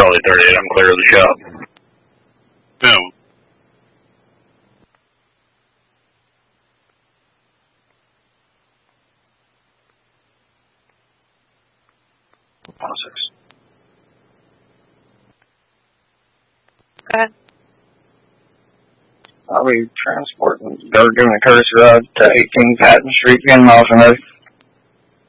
Charlie 38, I'm clear of the shop. No. Go ahead. I'll be transporting, or doing a courtesy ride to 18 Patton Street, getting off in